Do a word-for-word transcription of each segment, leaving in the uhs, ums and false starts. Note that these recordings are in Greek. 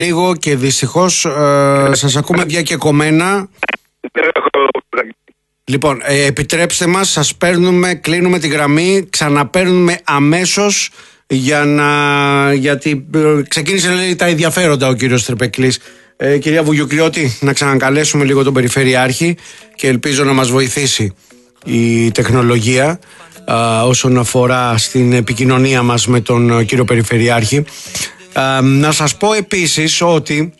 λίγο και δυστυχώς ε, σας ακούμε διακεκομμένα. Λοιπόν, ε, επιτρέψτε μας, σας παίρνουμε, κλείνουμε τη γραμμή, ξαναπαίρνουμε αμέσως για να, γιατί ε, ξεκίνησε λέει, τα ενδιαφέροντα ο κύριος Τρεπεκλής. Ε, κυρία Βουγιουκλιώτη, να ξανακαλέσουμε λίγο τον Περιφερειάρχη και ελπίζω να μας βοηθήσει η τεχνολογία α, όσον αφορά στην επικοινωνία μας με τον κύριο Περιφερειάρχη. Α, να σας πω επίσης ότι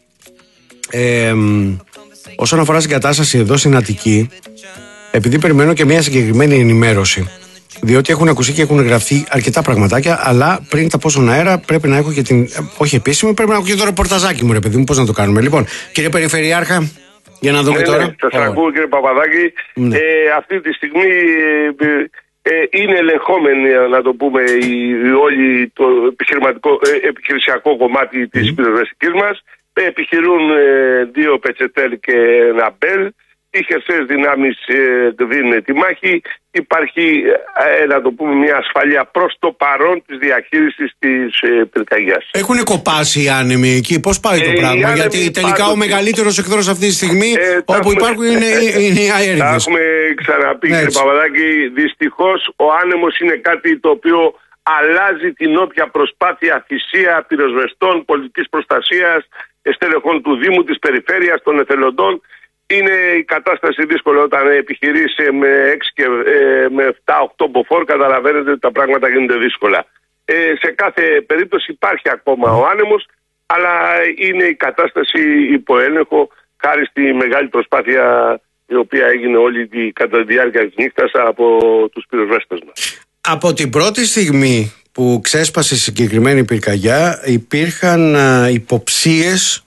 ε, όσον αφορά στην κατάσταση εδώ στην Αττική, επειδή περιμένω και μια συγκεκριμένη ενημέρωση, διότι έχουν ακουστεί και έχουν γραφτεί αρκετά πραγματάκια, αλλά πριν τα πω στον αέρα πρέπει να έχω και την. Όχι επίσημη, πρέπει να έχω και το ρεπορταζάκι μου, ρε παιδί μου. Πώς να το κάνουμε. Λοιπόν, κύριε Περιφερειάρχα, για να δούμε ναι, τώρα. Ναι, σας oh. ακούω, κύριε Παπαδάκη. Ναι. Ε, αυτή τη στιγμή ε, ε, είναι ελεγχόμενη, να το πούμε, η, η όλη το επιχειρηματικό, ε, επιχειρησιακό κομμάτι της mm. πυροσβεστικής μας. Ε, επιχειρούν ε, δύο Πετσετέλ και ένα Μπέλ. Οι χερσαίες δυνάμεις ε, δίνουν τη μάχη. Υπάρχει, ε, να το πούμε, μια ασφαλεία προς το παρόν της διαχείρισης της ε, πυρκαγιάς. Έχουν κοπάσει οι άνεμοι εκεί. Πώς πάει ε, το πράγμα, γιατί τελικά πάντως, ο μεγαλύτερος εχθρός αυτή τη στιγμή ε, όπου έχουμε, υπάρχουν είναι, είναι οι αέριδες. Τα έχουμε ξαναπεί, κύριε Παπαδάκη. Δυστυχώς ο άνεμος είναι κάτι το οποίο αλλάζει την όποια προσπάθεια, θυσία πυροσβεστών, πολιτικής προστασίας, στελεχών του Δήμου, της Περιφέρειας, των εθελοντών. Είναι η κατάσταση δύσκολη όταν επιχειρείς με έξι και ε, με επτά οκτώ μποφόρ, καταλαβαίνετε ότι τα πράγματα γίνονται δύσκολα. Ε, σε κάθε περίπτωση υπάρχει ακόμα ο άνεμος, αλλά είναι η κατάσταση υπό έλεγχο χάρη στη μεγάλη προσπάθεια η οποία έγινε όλη τη, κατά τη διάρκεια της νύχτας από τους πυροσβέστες μας. Από την πρώτη στιγμή που ξέσπασε η συγκεκριμένη πυρκαγιά υπήρχαν α, υποψίες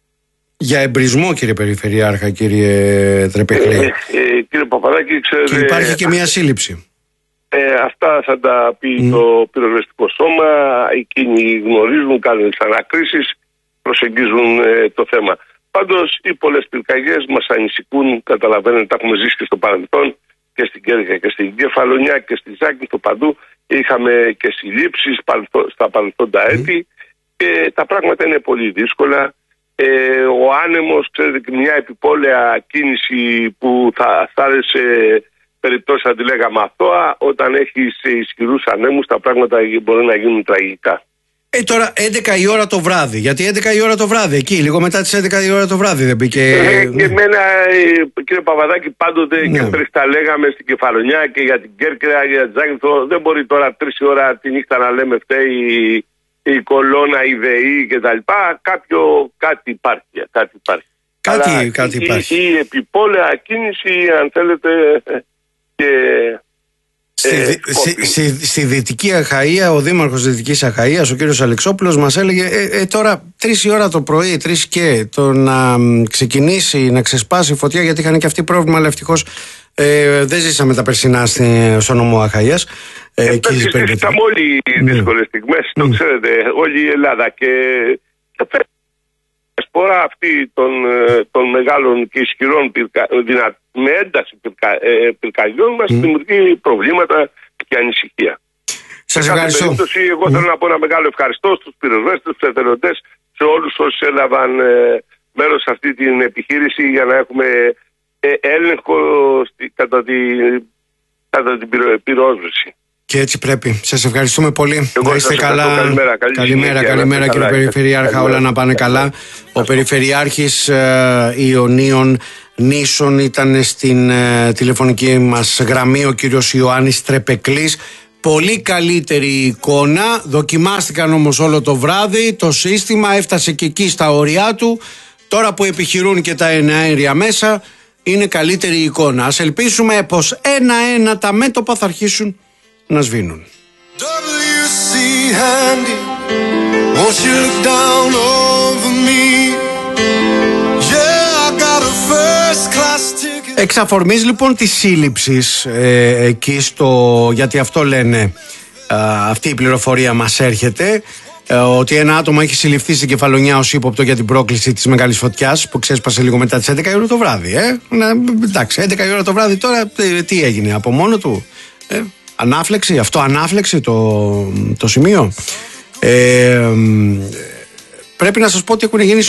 για εμπρισμό, κύριε Περιφερειάρχα, κύριε Τρεπεκλή. Ε, ε, κύριε Παπαδάκη, ξέρετε... Και υπάρχει και μια σύλληψη. Ε, αυτά θα τα πει mm. το πυροσβεστικό σώμα. Εκείνοι γνωρίζουν, κάνουν τις ανακρίσεις, προσεγγίζουν ε, το θέμα. Πάντως, οι πολλές πυρκαγιές μας ανησυχούν, καταλαβαίνετε, τα έχουμε ζήσει και στο παρελθόν, και στην Κέρκυρα και στην Κεφαλονιά και στη Ζάκη, στο παντού. Είχαμε και συλλήψεις στα παρελθόντα έτη mm. και τα πράγματα είναι πολύ δύσκολα. Ε, ο άνεμος, ξέρετε, και μια επιπόλαια κίνηση που θα άρεσε περιπτώσεις, θα τη λέγαμε αθώα, όταν έχεις ισχυρούς ανέμους τα πράγματα μπορεί να γίνουν τραγικά. Ε, τώρα έντεκα η ώρα το βράδυ, γιατί έντεκα η ώρα το βράδυ, εκεί, λίγο μετά τις έντεκα η ώρα το βράδυ δεν μπήκε... Ε, και εμένα, κύριε Παπαδάκη, πάντοτε ναι. και πριν τα λέγαμε στην Κεφαλονιά και για την Κέρκυρα, για την Ζάκη, δεν μπορεί τώρα τρεις η ώρα τη νύχτα να λέμε φταίει η κολόνα, η ΔΕΗ και τα λοιπά. Κάποιο, κάτι υπάρχει, κάτι υπάρχει. Κάτι, Αλλά κάτι η, υπάρχει. Η, η επιπόλαια κίνηση, αν θέλετε, και... Στη, ε, στη, στη, στη Δυτική Αχαΐα, ο Δήμαρχος της Δυτικής Αχαΐας, ο κύριος Αλεξόπουλος, μας έλεγε ε, ε, τώρα τρεις η ώρα το πρωί, τρεις και το να ξεκινήσει να ξεσπάσει η φωτιά, γιατί είχαν και αυτοί πρόβλημα, αλλά ευτυχώς ε, δεν ζήσαμε τα περσινά στο νομό Αχαΐας. Ε, Ζήσαμε όλοι οι δύσκολες στιγμές, το ξέρετε, όλη η Ελλάδα και η σπορά αυτή των, των μεγάλων και ισχυρών πυρκα, δυνα, με ένταση πυρκα, ε, πυρκαγιών μας mm. δημιουργεί προβλήματα και ανησυχία. Σας σε ευχαριστώ. Κάθε περίπτωση, εγώ mm. θέλω να πω ένα μεγάλο ευχαριστώ στους πυροσβέστες, στους εθελοντές, σε όλους όσοι έλαβαν ε, μέρος σε αυτή την επιχείρηση για να έχουμε ε, έλεγχο στη, κατά, τη, κατά την πυρόσβεση. Και έτσι πρέπει. Σας ευχαριστούμε πολύ. Εγώ να είστε καλά. Καλημέρα, καλή καλημέρα, καλημέρα, καλημέρα κύριε Περιφερειάρχα. Καλημέρα. Όλα να πάνε καλά. Ο Περιφερειάρχης ε, Ιωνίων Νήσων ήταν στην ε, τηλεφωνική μας γραμμή ο κύριος Ιωάννης Τρεπεκλής. Πολύ καλύτερη εικόνα. Δοκιμάστηκαν όμως όλο το βράδυ. Το σύστημα έφτασε και εκεί στα όρια του. Τώρα που επιχειρούν και τα εναέρια μέσα, είναι καλύτερη εικόνα. Ας ελπίσουμε πως ένα-ένα τα μέτωπα θα αρχίσουν να σβήνουν. Εξ αφορμής λοιπόν της σύλληψης ε, εκεί στο, γιατί αυτό λένε α, αυτή η πληροφορία μας έρχεται, ε, ότι ένα άτομο έχει συλληφθεί στην Κεφαλονιά ως ύποπτο για την πρόκληση της μεγάλης φωτιάς που ξέσπασε λίγο μετά τις έντεκα η ώρα το βράδυ. Ε? Να, εντάξει, έντεκα η ώρα το βράδυ τώρα τι, τι έγινε από μόνο του, ε? Ανάφλεξη, αυτό ανάφλεξη το, το σημείο. Ε, πρέπει να σας πω ότι έχουν γίνει